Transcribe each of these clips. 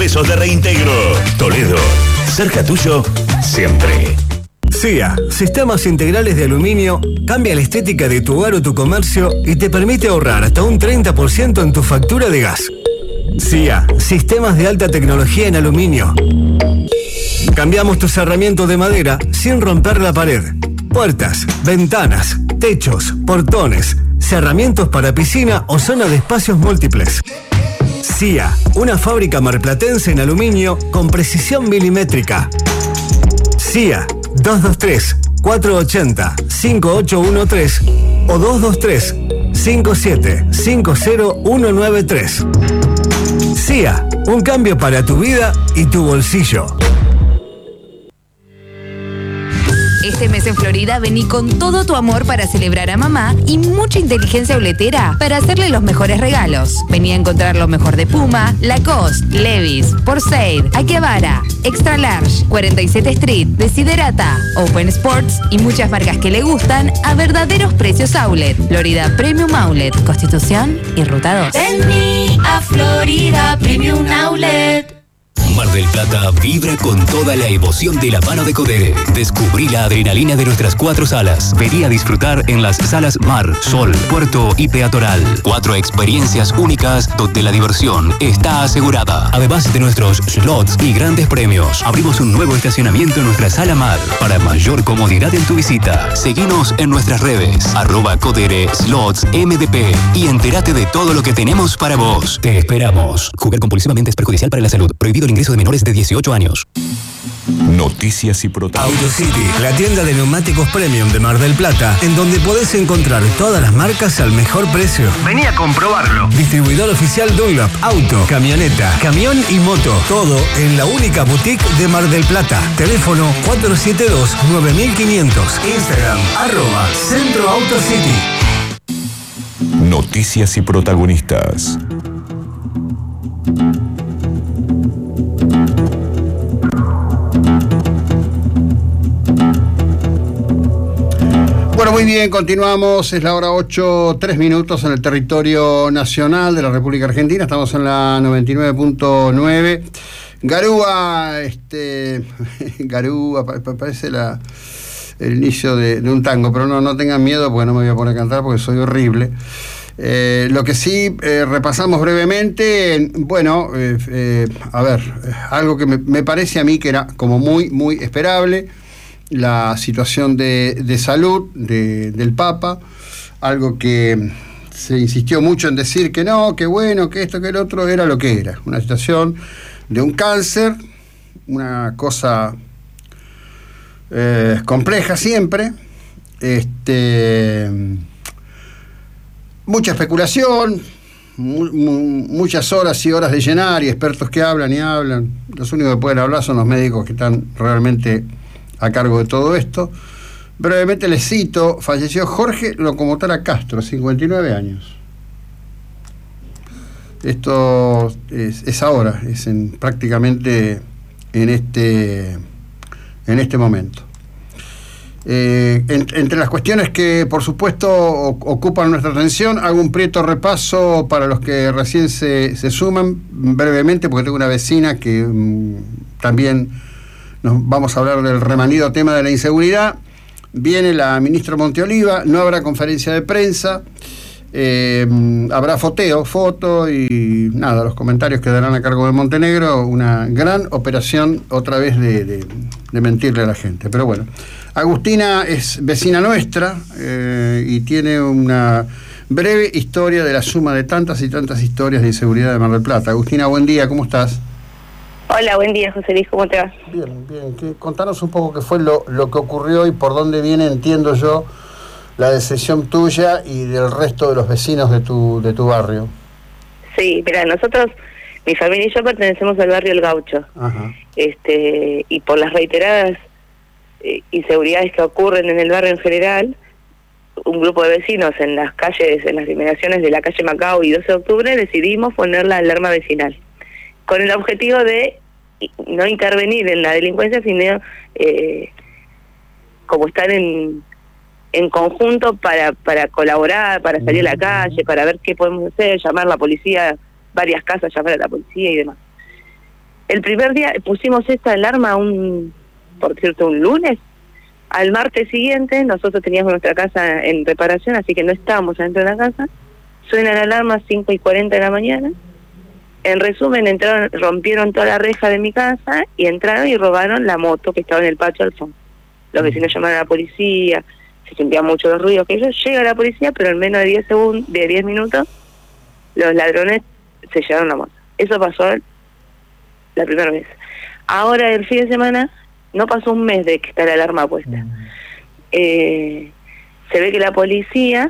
procesos de reintegro. Toledo, cerca tuyo, siempre. CIA, Sistemas Integrales de Aluminio, cambia la estética de tu hogar o tu comercio y te permite ahorrar hasta un 30% en tu factura de gas. CIA, Sistemas de Alta Tecnología en Aluminio. Cambiamos tu cerramiento de madera sin romper la pared. Puertas, ventanas, techos, portones, cerramientos para piscina o zona de espacios múltiples. CIA, una fábrica marplatense en aluminio con precisión milimétrica. CIA, 223-480-5813 o 223-5750-193. CIA, un cambio para tu vida y tu bolsillo. Este mes en Florida vení con todo tu amor para celebrar a mamá y mucha inteligencia boletera para hacerle los mejores regalos. Vení a encontrar lo mejor de Puma, Lacoste, Levi's, Pursuit, Akihabara, Extra Large, 47 Street, Desiderata, Open Sports y muchas marcas que le gustan a verdaderos precios outlet. Florida Premium Outlet, Constitución y Ruta 2. Vení a Florida Premium Outlet. Mar del Plata vibra con toda la emoción de la mano de Codere. Descubrí la adrenalina de nuestras 4 salas. Vení a disfrutar en las salas Mar, Sol, Puerto y Peatonal. 4 experiencias únicas donde la diversión está asegurada. Además de nuestros slots y grandes premios, abrimos un nuevo estacionamiento en nuestra sala Mar para mayor comodidad en tu visita. Seguinos en nuestras redes @Codere Slots MDP y entérate de todo lo que tenemos para vos. Te esperamos. Jugar compulsivamente es perjudicial para la salud. Prohibido el ingreso de menores de 18 años. Noticias y protagonistas. AutoCity, la tienda de neumáticos premium de Mar del Plata, en donde podés encontrar todas las marcas al mejor precio. Vení a comprobarlo. Distribuidor oficial Dunlop, auto, camioneta, camión y moto. Todo en la única boutique de Mar del Plata. Teléfono 472-9500. Instagram, @Centro AutoCity. Noticias y protagonistas. Bueno, muy bien, continuamos, es la hora 8:03 en el territorio nacional de la República Argentina, estamos en la 99.9. Garúa, Garúa, parece el inicio de un tango, pero no tengan miedo porque no me voy a poner a cantar porque soy horrible. Lo que sí repasamos brevemente, bueno, a ver, algo que me parece a mí que era como muy esperable, la situación de salud del Papa, algo que se insistió mucho en decir que no, que bueno, que esto, que el otro, era lo que era, una situación de un cáncer, una cosa compleja siempre, mucha especulación, muchas horas y horas de llenar y expertos que hablan y hablan. Los únicos que pueden hablar son los médicos que están realmente a cargo de todo esto. Brevemente les cito: falleció Jorge Locomotora Castro, 59 años. Esto es ahora, es prácticamente en este momento. Entre las cuestiones que por supuesto ocupan nuestra atención, hago un prieto repaso para los que recién se suman brevemente, porque tengo una vecina que también nos vamos a hablar del remanido tema de la inseguridad. Viene la ministra Monteoliva, no habrá conferencia de prensa, habrá foto y nada, los comentarios quedarán a cargo de Montenegro. Una gran operación otra vez de mentirle a la gente, pero bueno. Agustina es vecina nuestra y tiene una breve historia de la suma de tantas y tantas historias de inseguridad de Mar del Plata. Agustina, buen día, ¿cómo estás? Hola, buen día, José Luis, ¿cómo te va? Bien. Contanos un poco qué fue lo que ocurrió y por dónde viene, entiendo yo, la decisión tuya y del resto de los vecinos de tu barrio. Sí, mira, nosotros, mi familia y yo pertenecemos al barrio El Gaucho. Ajá. Y por las reiteradas inseguridades que ocurren en el barrio en general, un grupo de vecinos en las calles, en las inmediaciones de la calle Macao y 12 de octubre, decidimos poner la alarma vecinal, con el objetivo de no intervenir en la delincuencia, sino como estar en conjunto para colaborar, para salir a la calle, para ver qué podemos hacer, llamar a la policía, varias casas, llamar a la policía y demás. El primer día pusimos esta alarma por cierto, un lunes. Al martes siguiente, nosotros teníamos nuestra casa en reparación, así que no estábamos adentro de la casa. Suena la alarma 5:40 de la mañana. En resumen, rompieron toda la reja de mi casa y entraron y robaron la moto que estaba en el patio al fondo. Los vecinos llamaron a la policía, se sentían mucho los ruidos que ellos. Llega la policía, pero en menos de 10 minutos, los ladrones se llevaron la moto. Eso pasó la primera vez. Ahora, el fin de semana, no pasó un mes de que está la alarma puesta. Se ve que la policía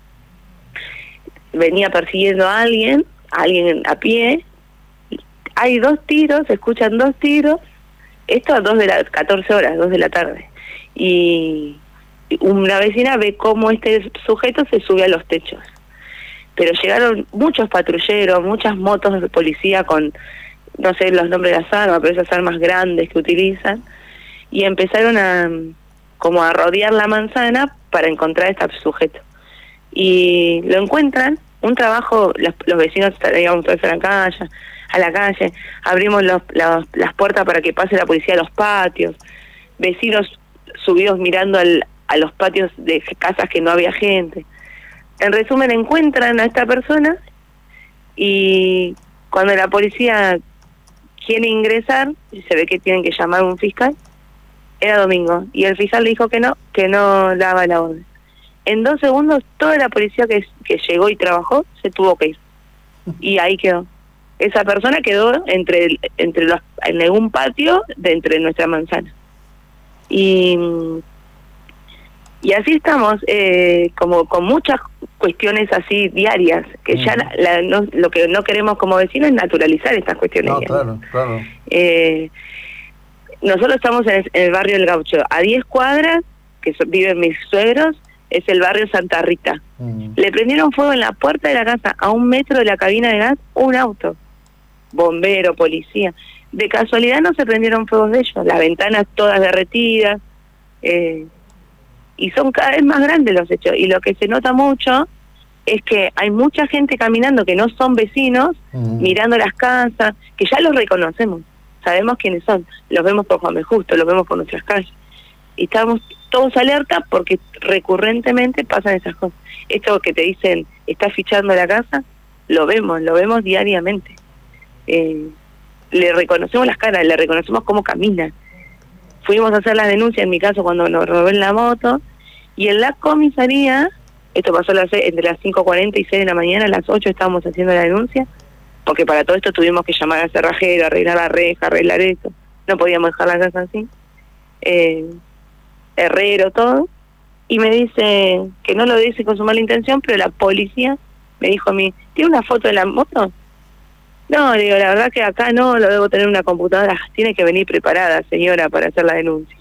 venía persiguiendo a alguien a pie. Hay 2 tiros, se escuchan 2 tiros. Esto a 14 horas, 2 de la tarde. Y una vecina ve cómo este sujeto se sube a los techos. Pero llegaron muchos patrulleros, muchas motos de policía con, no sé los nombres de las armas, pero esas armas grandes que utilizan, y empezaron a rodear la manzana para encontrar a este sujeto. Y lo encuentran, un trabajo, los vecinos íbamos todos a la calle, abrimos las puertas para que pase la policía a los patios, vecinos subidos mirando a los patios de casas que no había gente. En resumen, encuentran a esta persona y cuando la policía quiere ingresar, se ve que tienen que llamar a un fiscal, era domingo, y el fiscal le dijo que no daba la orden. En 2 segundos, toda la policía que llegó y trabajó se tuvo que ir. Y ahí quedó. Esa persona quedó en algún patio de entre nuestra manzana. Y así estamos, como con muchas cuestiones así diarias, que ya lo que no queremos como vecinos es naturalizar estas cuestiones. No, claro. Nosotros estamos en el barrio del Gaucho, a 10 cuadras, que viven mis suegros, es el barrio Santa Rita. Le prendieron fuego en la puerta de la casa, a 1 metro de la cabina de gas, un auto. Bombero, policía. De casualidad no se prendieron fuegos de ellos, las ventanas todas derretidas, y son cada vez más grandes los hechos. Y lo que se nota mucho es que hay mucha gente caminando que no son vecinos, mirando las casas, que ya los reconocemos, sabemos quiénes son, los vemos por Juan B. Justo, los vemos por nuestras calles. Y estamos todos alerta porque recurrentemente pasan esas cosas. Esto que te dicen, ¿estás fichando la casa? Lo vemos diariamente. Le reconocemos las caras, le reconocemos cómo camina. Fuimos a hacer las denuncias, en mi caso, cuando nos robé la moto, y en la comisaría, esto pasó entre las 5:40 y 6 de la mañana, a las 8 estábamos haciendo la denuncia, porque para todo esto tuvimos que llamar al cerrajero, arreglar la reja, arreglar esto, no podíamos dejar la casa así, herrero, todo, y me dice, que no lo dice con su mala intención, pero la policía me dijo a mí, ¿tiene una foto de la moto? No, le digo, la verdad que acá no, lo debo tener en una computadora, tiene que venir preparada, señora, para hacer la denuncia.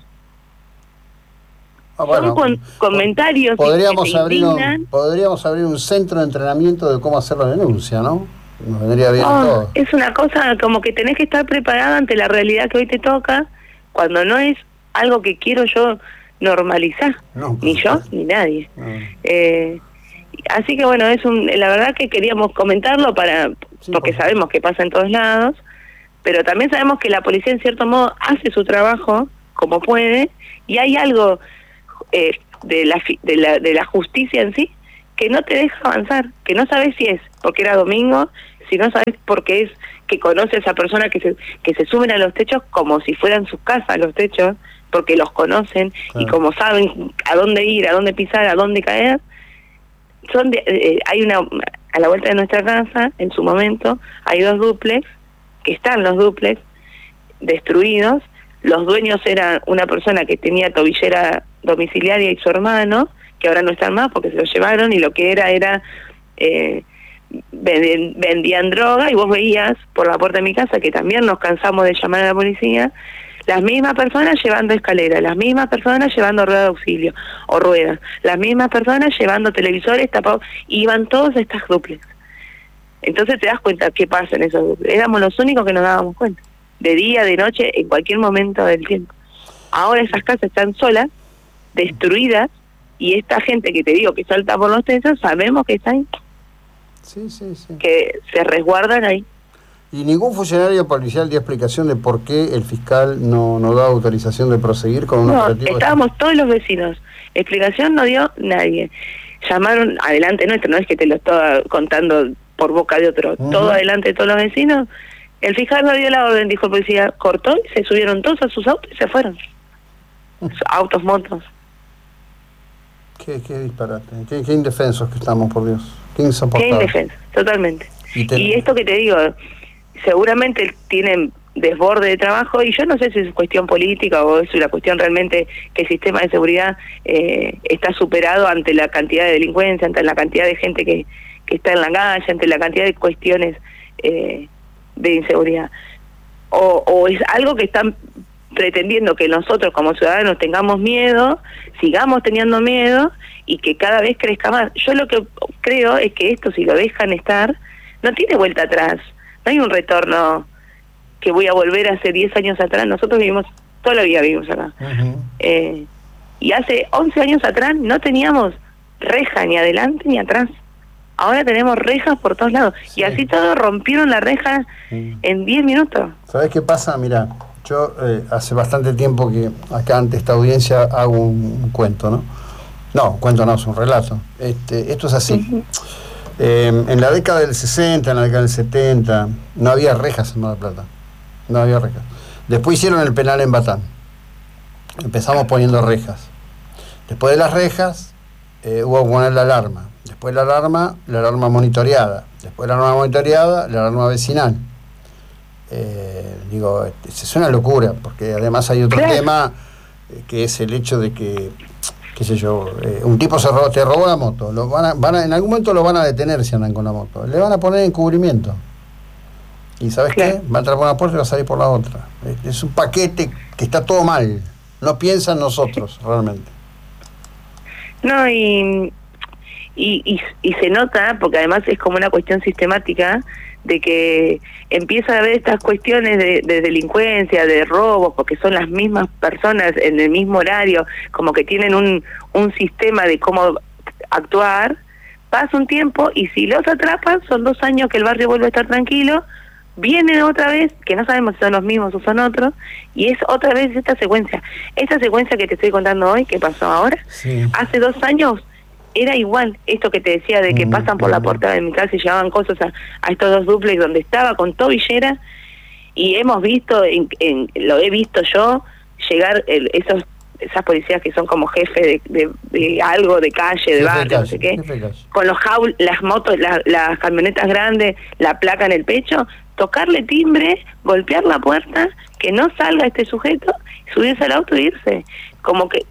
Bueno, son comentarios podríamos que abrir un centro de entrenamiento de cómo hacer la denuncia, ¿no? Nos vendría bien todo. Es una cosa como que tenés que estar preparada ante la realidad que hoy te toca, cuando no es algo que quiero yo normalizar, ni yo ni nadie. Así que bueno, la verdad que queríamos comentarlo porque sabemos que pasa en todos lados, pero también sabemos que la policía en cierto modo hace su trabajo como puede, y hay algo de la justicia en sí que no te deja avanzar, que no sabes si es porque era domingo, si no sabes por qué es que conoce a esa persona que se suben a los techos como si fueran sus casas los techos, porque los conocen, y como saben a dónde ir, a dónde pisar, a dónde caer. Hay a la vuelta de nuestra casa, en su momento, hay 2 dúplex, que están los dúplex destruidos. Los dueños eran una persona que tenía tobillera domiciliaria y su hermano, que ahora no están más porque se los llevaron, y lo que era vendían droga, y vos veías por la puerta de mi casa, que también nos cansamos de llamar a la policía, las mismas personas llevando escaleras, las mismas personas llevando ruedas de auxilio o ruedas, las mismas personas llevando televisores tapados, iban todos a estas duplex. Entonces te das cuenta qué pasa en esos duplex. Éramos los únicos que nos dábamos cuenta, de día, de noche, en cualquier momento del tiempo. Ahora esas casas están solas, destruidas, y esta gente que te digo que salta por los techos, sabemos que está ahí, que se resguardan ahí. ¿Y ningún funcionario policial dio explicación de por qué el fiscal no da autorización de proseguir con un operativo? Estábamos todos los vecinos. Explicación no dio nadie. Llamaron adelante nuestro, no es que te lo estaba contando por boca de otro, todo adelante de todos los vecinos. El fiscal no dio la orden, dijo el policía, cortó y se subieron todos a sus autos y se fueron. Autos, motos. Qué disparate, qué indefensos que estamos, por Dios. Qué insoportable. Qué indefensos, totalmente. Y esto que te digo, seguramente tienen desborde de trabajo, y yo no sé si es cuestión política o es una cuestión realmente que el sistema de seguridad está superado ante la cantidad de delincuencia, ante la cantidad de gente que está en la calle, ante la cantidad de cuestiones de inseguridad. O es algo que están pretendiendo que nosotros como ciudadanos tengamos miedo, sigamos teniendo miedo y que cada vez crezca más. Yo lo que creo es que esto, si lo dejan estar, no tiene vuelta atrás, no hay un retorno que voy a volver hace 10 años atrás. Nosotros vivimos, toda la vida vivimos acá. Y hace 11 años atrás no teníamos reja ni adelante ni atrás. Ahora tenemos rejas por todos lados. Sí. Y así todos rompieron la reja en 10 minutos. ¿Sabés qué pasa? Mirá, yo hace bastante tiempo que acá ante esta audiencia hago un cuento, ¿no? No, un cuento no, es un relato. Esto es así. En la década del 60, en la década del 70, no había rejas en Mar del Plata. No había rejas. Después hicieron el penal en Batán. Empezamos poniendo rejas. Después de las rejas, hubo que poner la alarma. Después la alarma monitoreada. Después la alarma monitoreada, la alarma vecinal. Digo, es una locura, porque además hay otro tema, que es el hecho de que, qué sé yo, un tipo te robó la moto. En algún momento lo van a detener si andan con la moto. Le van a poner encubrimiento. ¿Y sabes qué? Va a entrar por una puerta y va a salir por la otra. Es un paquete que está todo mal. No piensa en nosotros, realmente. No, y se nota, porque además es como una cuestión sistemática, de que empieza a haber estas cuestiones de delincuencia, de robos, porque son las mismas personas en el mismo horario, como que tienen un sistema de cómo actuar. Pasa un tiempo y si los atrapan, son 2 años que el barrio vuelve a estar tranquilo, vienen otra vez, que no sabemos si son los mismos o son otros, y es otra vez esta secuencia que te estoy contando hoy, que pasó ahora. Hace 2 años era igual, esto que te decía de que pasan por la puerta de mi casa y llevaban cosas a estos 2 duplex donde estaba con tobillera, y hemos visto, lo he visto yo, llegar esas policías que son como jefes de algo, de calle, de barrio, no sé qué, con los las motos, las camionetas grandes, la placa en el pecho, tocarle timbre, golpear la puerta, que no salga este sujeto, subirse al auto e irse, como que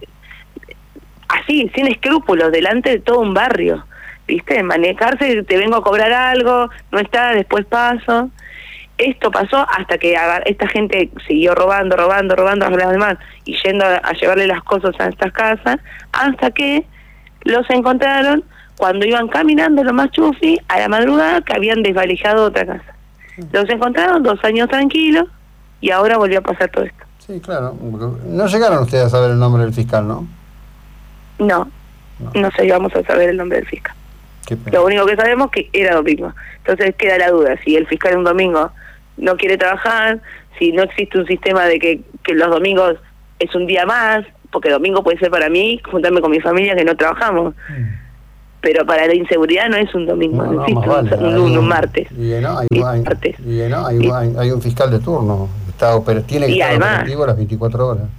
así, sin escrúpulos, delante de todo un barrio, ¿viste? Manejarse, te vengo a cobrar algo, no está, después paso. Esto pasó hasta que esta gente siguió robando a los demás y yendo a llevarle las cosas a estas casas, hasta que los encontraron cuando iban caminando lo más chufi a la madrugada, que habían desvalijado otra casa. Los encontraron 2 años tranquilos y ahora volvió a pasar todo esto. Sí, claro. No llegaron ustedes a saber el nombre del fiscal, ¿no? No sé, vamos a saber el nombre del fiscal. Lo único que sabemos es que era domingo. Entonces queda la duda, si el fiscal un domingo no quiere trabajar, si no existe un sistema de que los domingos es un día más, porque domingo puede ser para mí juntarme con mi familia que no trabajamos. Pero para la inseguridad no es un domingo, no existe un martes. Hay un fiscal de turno, tiene que estar operativo las 24 horas.